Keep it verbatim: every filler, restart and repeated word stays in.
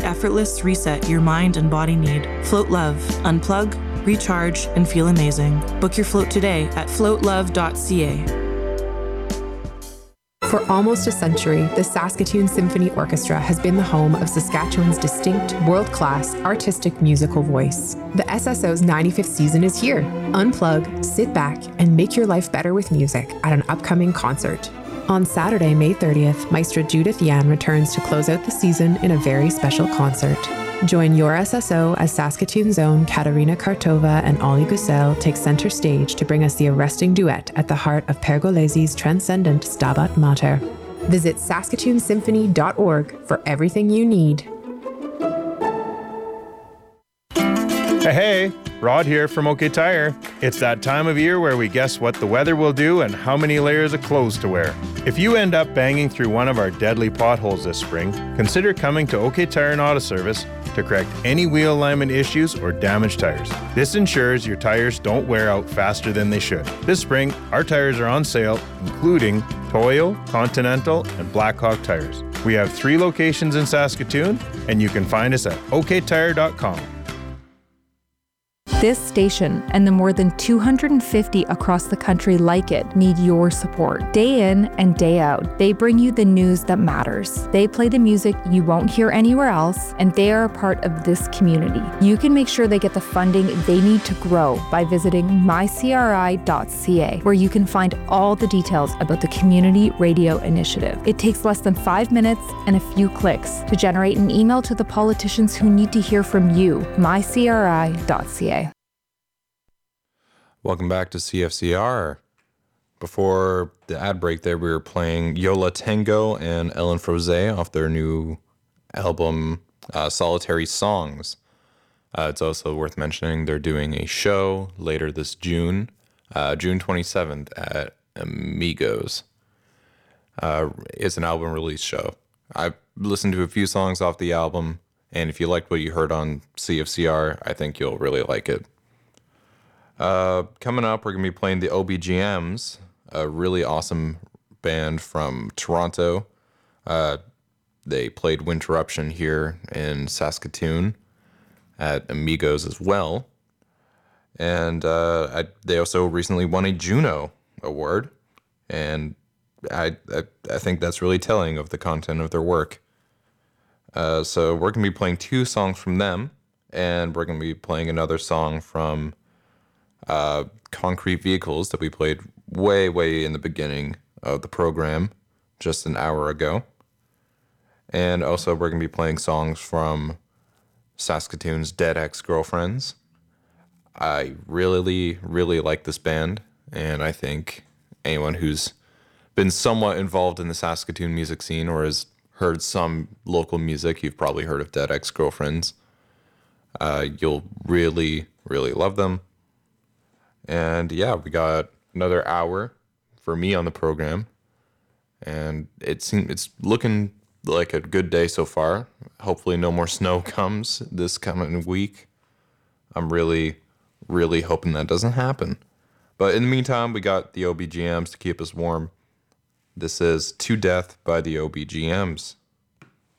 effortless reset your mind and body need. Float Love. Unplug, recharge, and feel amazing. Book your float today at float love dot c a. For almost a century, the Saskatoon Symphony Orchestra has been the home of Saskatchewan's distinct, world-class, artistic musical voice. The S S O's ninety-fifth season is here. Unplug, sit back, and make your life better with music at an upcoming concert. On Saturday, May thirtieth, Maestra Judith Yan returns to close out the season in a very special concert. Join your S S O as Saskatoon's own Katarina Kartova and Ollie Gusel take center stage to bring us the arresting duet at the heart of Pergolesi's transcendent Stabat Mater. Visit saskatoon symphony dot org for everything you need. Hey, hey, Rod here from OK Tire. It's that time of year where we guess what the weather will do and how many layers of clothes to wear. If you end up banging through one of our deadly potholes this spring, consider coming to OK Tire and Auto Service to correct any wheel alignment issues or damaged tires. This ensures your tires don't wear out faster than they should. This spring, our tires are on sale, including Toyo, Continental, and Blackhawk tires. We have three locations in Saskatoon, and you can find us at o k tire dot com. This station and the more than two hundred fifty across the country like it need your support. Day in and day out, they bring you the news that matters. They play the music you won't hear anywhere else, and they are a part of this community. You can make sure they get the funding they need to grow by visiting my c r i dot c a, where you can find all the details about the Community Radio Initiative. It takes less than five minutes and a few clicks to generate an email to the politicians who need to hear from you. my c r i dot c a. Welcome back to C F C R. Before the ad break there, we were playing Yo La Tengo and Ellen Froze off their new album, uh, Solitary Songs. Uh, it's also worth mentioning they're doing a show later this June, uh, June twenty-seventh at Amigos. Uh, it's an album release show. I've listened to a few songs off the album, and if you liked what you heard on C F C R, I think you'll really like it. Uh, coming up, we're going to be playing the O B G Ms, a really awesome band from Toronto. Uh, they played Winterruption here in Saskatoon at Amigos as well. And uh, I, they also recently won a Juno Award. And I, I, I think that's really telling of the content of their work. Uh, so we're going to be playing two songs from them. And we're going to be playing another song from Uh, Concrete Vehicles that we played way, way in the beginning of the program, just an hour ago. And also we're going to be playing songs from Saskatoon's Dead Ex-Girlfriends. I really, really like this band, and I think anyone who's been somewhat involved in the Saskatoon music scene or has heard some local music, you've probably heard of Dead Ex-Girlfriends. Uh, you'll really, really love them. And yeah, we got another hour for me on the program, and it seems it's looking like a good day so far. Hopefully no more snow comes this coming week. I'm really, really hoping that doesn't happen. But in the meantime, we got the O B G Ms to keep us warm. This is To Death by the O B G Ms.